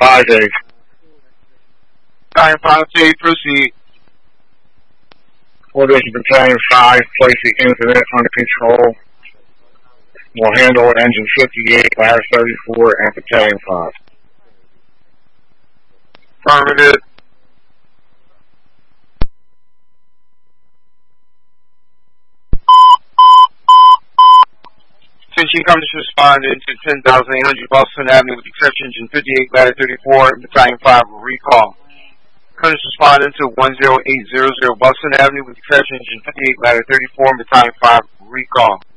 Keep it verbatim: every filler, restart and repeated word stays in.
five days. Battalion five two, proceed. Orders Battalion five, place the incident under control. We'll handle Engine fifty-eight, Ladder thirty-four, and Battalion five. Affirmative. Attention, come to respond into ten thousand eight hundred Boston Avenue with exception Engine fifty-eight, Ladder thirty-four, Battalion five will recall. Come to respond into one zero eight zero zero Boston Avenue with exception Engine fifty-eight, Ladder thirty-four, Battalion five will recall.